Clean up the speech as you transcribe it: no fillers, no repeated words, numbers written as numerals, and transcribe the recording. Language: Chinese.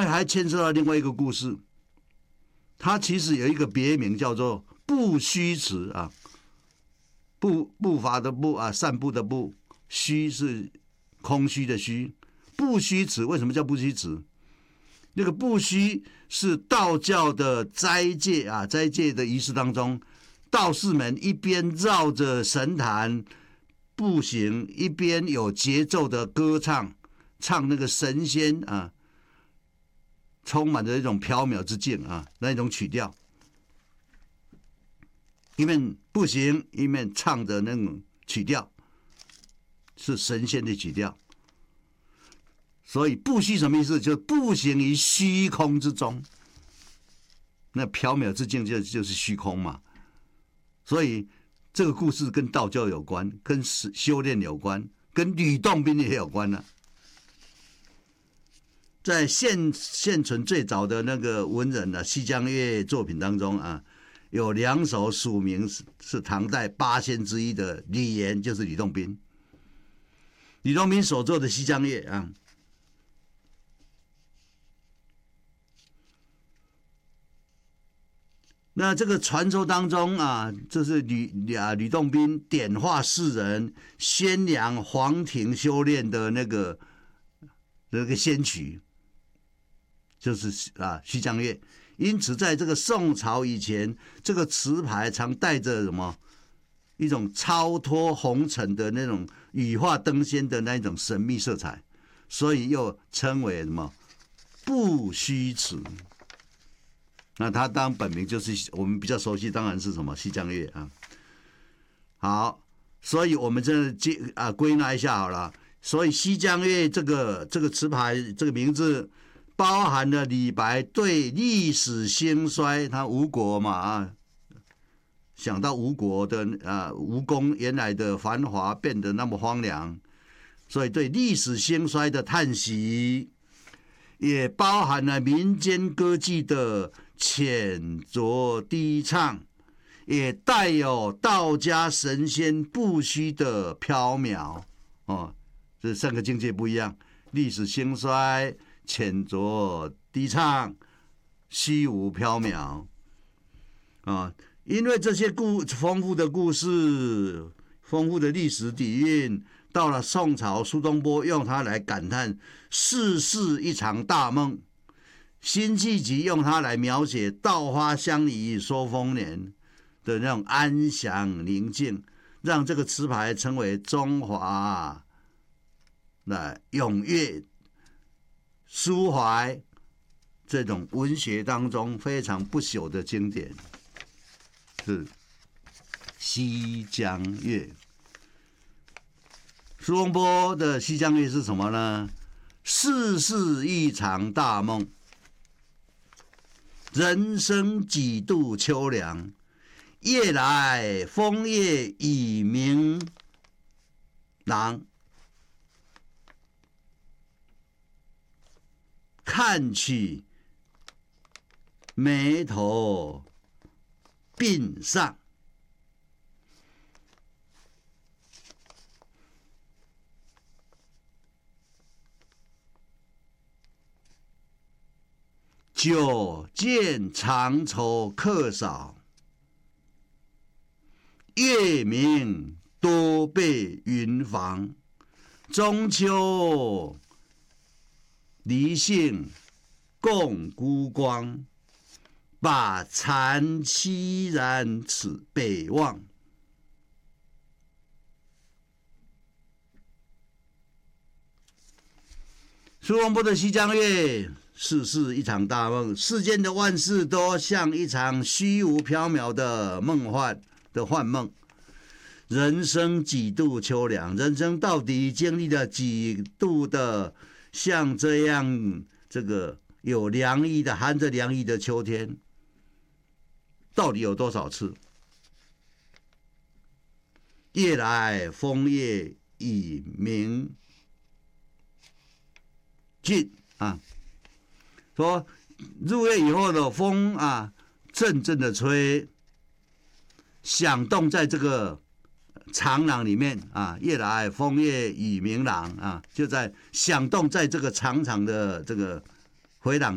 还牵涉到另外一个故事，它其实有一个别名叫做不虚词啊，步伐的步啊，散步的步，虚是空虚的虚，不虚词为什么叫不虚词？那个不虚是道教的斋戒啊，斋戒的仪式当中，道士们一边绕着神坛步行，一边有节奏的歌唱，唱那个神仙啊，充满着一种缥缈之境啊，那一种曲调，一面步行一面唱的那种曲调，是神仙的曲调。所以不虚什么意思？就是步行于虚空之中，那缥缈之境就是虚空嘛。所以这个故事跟道教有关，跟修炼有关，跟吕洞宾也有关啊。在现存最早的那个文人啊，西江月作品当中啊，有2首署名是唐代8仙之一的李严，就是吕洞宾。吕洞宾所作的西江月啊。那这个传说当中啊，这是吕洞宾点化世人、宣扬黄庭修炼的那个先曲，就是西江月。因此，在这个宋朝以前，这个词牌常带着什么一种超脱红尘的那种羽化登仙的那一种神秘色彩，所以又称为什么不虚词。那他当本名就是我们比较熟悉，当然是什么西江月啊。好，所以我们这归纳一下好了。所以西江月这个词牌这个名字，包含了李白对历史兴衰，他吴国嘛啊，想到吴国的吴宫原来的繁华变得那么荒凉，所以对历史兴衰的叹息，也包含了民间歌妓的浅酌低唱，也带有道家神仙不虚的缥缈哦，这3个境界不一样：历史兴衰、浅酌低唱、虚无缥缈啊。因为这些丰富的故事、丰富的历史底蕴，到了宋朝，苏东坡用它来感叹世事一场大梦。辛弃疾用它来描写稻花香里说丰年的那种安详宁静，让这个词牌成为中华踊跃抒怀这种文学当中非常不朽的经典，是西江月。苏东坡的西江月是什么呢？世事一场大梦，人生几度秋凉，夜来风叶已鸣廊。看取眉头鬓上，久见长愁客少，月明多被云妨。中秋离兴共孤光，把残凄然此北望。苏东坡的西江月，世事一场大梦，世间的万事都像一场虚无缥缈的幻梦。人生几度秋凉，人生到底经历了几度的像这样这个有凉意的含着凉意的秋天，到底有多少次？夜来风叶已鸣尽啊，说入夜以后的风啊，阵阵的吹，响动在这个长廊里面啊，夜来风叶已鸣廊啊，就在响动在这个长长的这个回廊